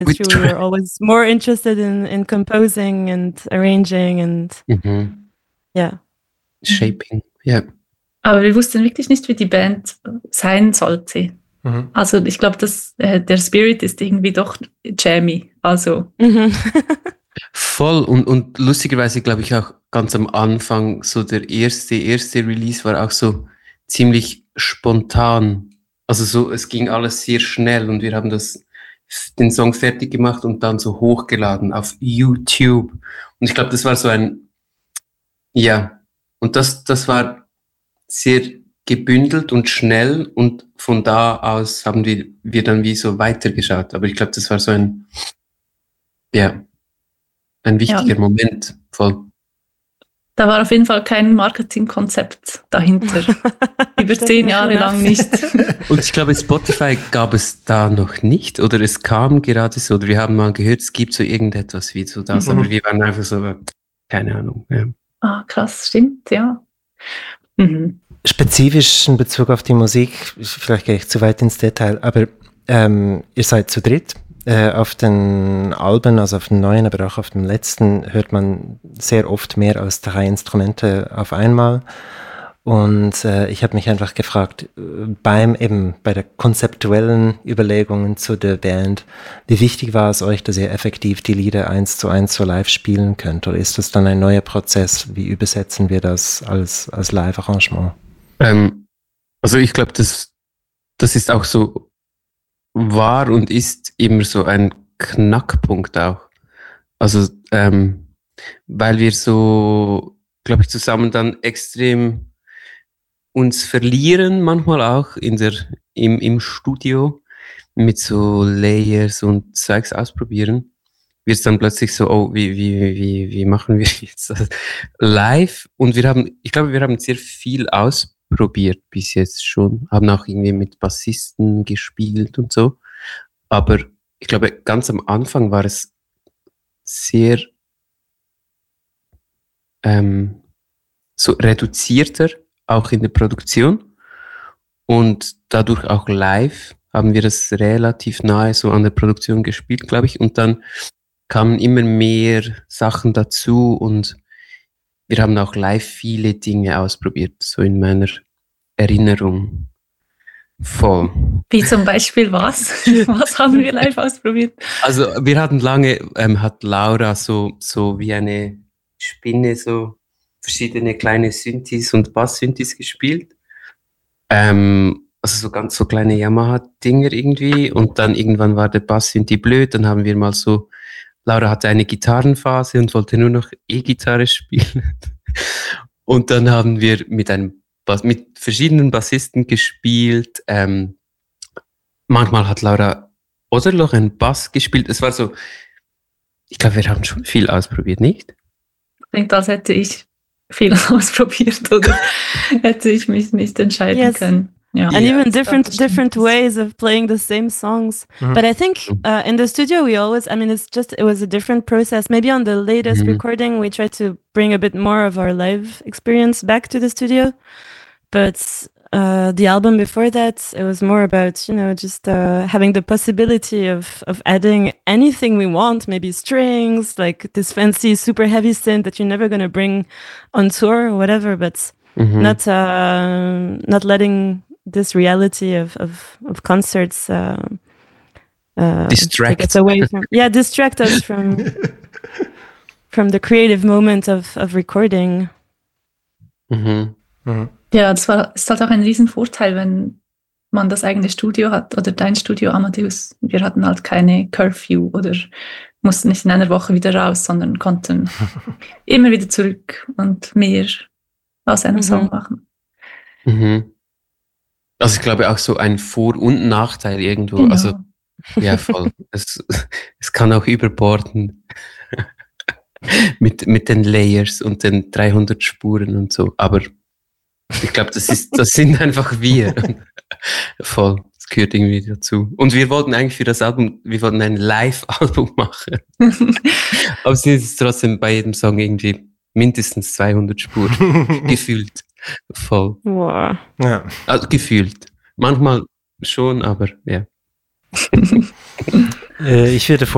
It's true. We were always more interested in composing and arranging and shaping. Yeah. Aber wir wussten wirklich nicht, wie die Band sein sollte. Also ich glaube, dass der Spirit ist irgendwie doch jammy. Also voll und lustigerweise glaube ich auch ganz am Anfang so der erste Release war auch so ziemlich spontan. Also so, es ging alles sehr schnell und wir haben den Song fertig gemacht und dann so hochgeladen auf YouTube. Und ich glaube, das war so und das war sehr gebündelt und schnell und von da aus haben wir dann wie so weitergeschaut. Aber ich glaube, das war so ein wichtiger Moment. Voll. Da war auf jeden Fall kein Marketingkonzept dahinter. Über 10 Jahre lang nicht. Und ich glaube, Spotify gab es da noch nicht. Oder es kam gerade so. Oder wir haben mal gehört, es gibt so irgendetwas wie so das. Aber wir waren einfach so, keine Ahnung. Ja. Ah, krass, stimmt, ja. Spezifisch in Bezug auf die Musik, vielleicht gehe ich zu weit ins Detail, aber ihr seid zu dritt. Auf den Alben, also auf dem neuen, aber auch auf dem letzten, hört man sehr oft mehr als 3 Instrumente auf einmal. Und ich habe mich einfach gefragt, bei der konzeptuellen Überlegungen zu der Band, wie wichtig war es euch, dass ihr effektiv die Lieder 1:1 so live spielen könnt? Oder ist das dann ein neuer Prozess? Wie übersetzen wir das als Live-Arrangement? Also ich glaube, das ist auch so war und ist immer so ein Knackpunkt auch. Also, weil wir so, glaube ich, zusammen dann extrem uns verlieren, manchmal auch im Studio mit so Layers und Zeugs ausprobieren, wird es dann plötzlich so, oh, wie machen wir jetzt das live? Und ich glaube, wir haben sehr viel ausprobiert bis jetzt schon, haben auch irgendwie mit Bassisten gespielt und so. Aber ich glaube, ganz am Anfang war es sehr so reduzierter, auch in der Produktion. Und dadurch auch live haben wir das relativ nahe so an der Produktion gespielt, glaube ich. Und dann kamen immer mehr Sachen dazu und wir haben auch live viele Dinge ausprobiert, so in meiner Erinnerung. Voll. Wie zum Beispiel was? Was haben wir live ausprobiert? Also wir hatten lange, hat Laura so wie eine Spinne so verschiedene kleine Synthes und Bass-Synthes gespielt. Also so ganz so kleine Yamaha-Dinger irgendwie. Und dann irgendwann war der Bass-Synthi blöd. Dann haben wir mal so, Laura hatte eine Gitarrenphase und wollte nur noch E-Gitarre spielen. Und dann haben wir mit verschiedenen Bassisten gespielt. Manchmal hat Laura Oderloch einen Bass gespielt. Es war so, ich glaube, wir haben schon viel ausprobiert, nicht? Klingt, als hätte ich viel ausprobiert oder hätte ich mich nicht entscheiden können. Yeah. And even different ways of playing the same songs. But I think in the studio it was a different process. Maybe on the latest recording we tried to bring a bit more of our live experience back to the studio. But the album before that, it was more about, just having the possibility of adding anything we want, maybe strings, like this fancy super heavy synth that you're never going to bring on tour or whatever, but not letting this reality of concerts distract us away from distract us from the creative moment of recording. Ja, ist halt auch ein Riesenvorteil, wenn man das eigene Studio hat oder dein Studio, Amadeus. Wir hatten halt keine Curfew oder mussten nicht in einer Woche wieder raus, sondern konnten immer wieder zurück und mehr aus einem Song machen. Also ich glaube auch so ein Vor- und Nachteil irgendwo. Genau. Also ja, voll. es kann auch überborden mit den Layers und den 300 Spuren und so. Aber ich glaube, das sind einfach wir. Voll. Das gehört irgendwie dazu. Und wir wollten eigentlich für das Album, ein Live-Album machen. Aber es ist trotzdem bei jedem Song irgendwie mindestens 200 Spuren. Gefühlt. Voll. Wow. Ja. Also gefühlt. Manchmal schon, aber ja. Ich würde